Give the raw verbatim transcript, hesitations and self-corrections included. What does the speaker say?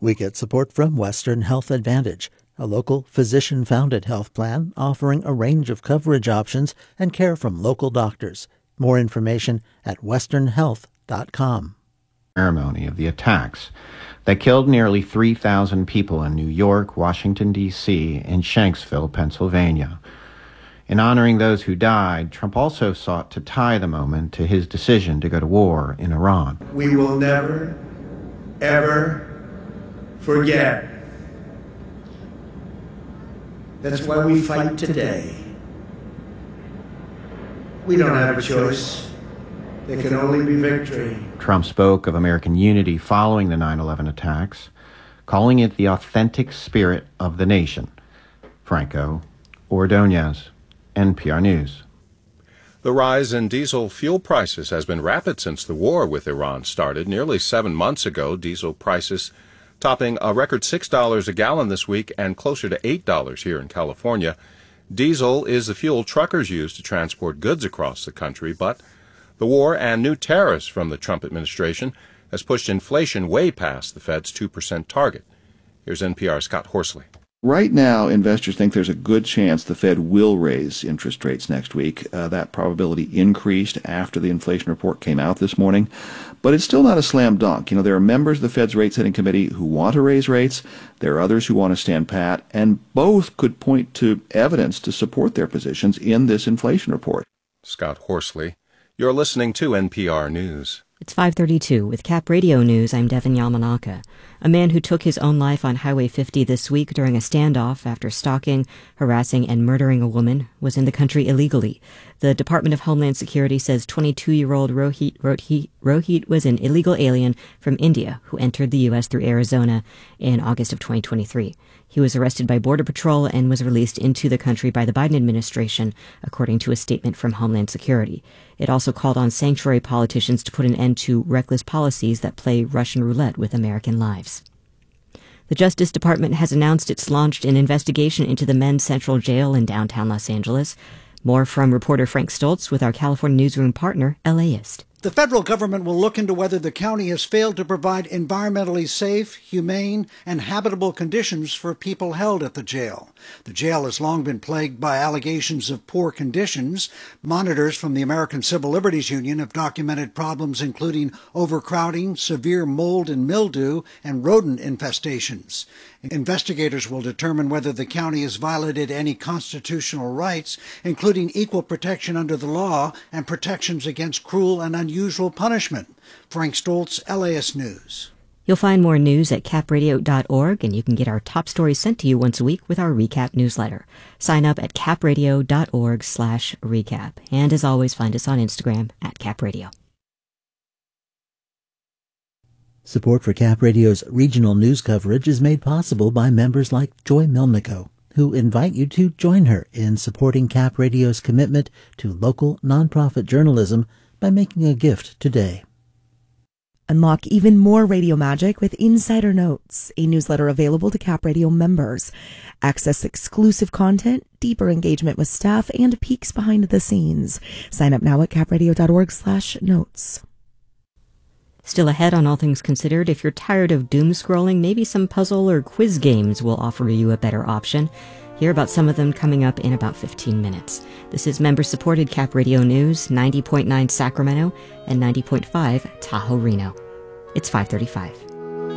We get support from Western Health Advantage, a local physician-founded health plan offering a range of coverage options and care from local doctors. More information at western health dot com. Ceremony of the attacks that killed nearly three thousand people in New York, Washington, D C, and Shanksville, Pennsylvania. In honoring those who died, Trump also sought to tie the moment to his decision to go to war in Iran. We will never, ever forget. That's why we fight today. We don't have a choice. There can only be victory. Trump spoke of American unity following the nine eleven attacks, calling it the authentic spirit of the nation. Franco Ordonez, N P R News. The rise in diesel fuel prices has been rapid since the war with Iran started. Nearly seven months ago, diesel prices topping a record six dollars a gallon this week and closer to eight dollars here in California. Diesel is the fuel truckers use to transport goods across the country, but the war and new tariffs from the Trump administration has pushed inflation way past the Fed's two percent target. Here's N P R's Scott Horsley. Right now, investors think there's a good chance the Fed will raise interest rates next week. Uh, that probability increased after the inflation report came out this morning. But it's still not a slam dunk. You know, there are members of the Fed's rate-setting committee who want to raise rates. There are others who want to stand pat. And both could point to evidence to support their positions in this inflation report. Scott Horsley. You're listening to N P R News. It's five thirty-two. With Cap Radio News, I'm Devin Yamanaka. A man who took his own life on Highway fifty this week during a standoff after stalking, harassing, and murdering a woman was in the country illegally. The Department of Homeland Security says twenty-two-year-old Rohit, Rohit, Rohit was an illegal alien from India who entered the U S through Arizona in August of twenty twenty-three. He was arrested by Border Patrol and was released into the country by the Biden administration, according to a statement from Homeland Security. It also called on sanctuary politicians to put an end to reckless policies that play Russian roulette with American lives. The Justice Department has announced it's launched an investigation into the men's central jail in downtown Los Angeles. More from reporter Frank Stoltz with our California newsroom partner, LAist. The federal government will look into whether the county has failed to provide environmentally safe, humane, and habitable conditions for people held at the jail. The jail has long been plagued by allegations of poor conditions. Monitors from the American Civil Liberties Union have documented problems including overcrowding, severe mold and mildew, and rodent infestations. Investigators will determine whether the county has violated any constitutional rights, including equal protection under the law and protections against cruel and unusual punishment. Frank Stoltz, LAist News. You'll find more news at cap radio dot org, and you can get our top stories sent to you once a week with our recap newsletter. Sign up at cap radio dot org slash recap. And as always, find us on Instagram at capradio. Support for Cap Radio's regional news coverage is made possible by members like Joy Melnico, who invite you to join her in supporting Cap Radio's commitment to local nonprofit journalism by making a gift today. Unlock even more radio magic with Insider Notes, a newsletter available to Cap Radio members. Access exclusive content, deeper engagement with staff, and peeks behind the scenes. Sign up now at cap radio dot org slash notes. Still ahead on All Things Considered, if you're tired of doom scrolling, maybe some puzzle or quiz games will offer you a better option. Hear about some of them coming up in about fifteen minutes. This is member-supported Cap Radio News, ninety point nine Sacramento and ninety point five Tahoe Reno. It's five thirty-five.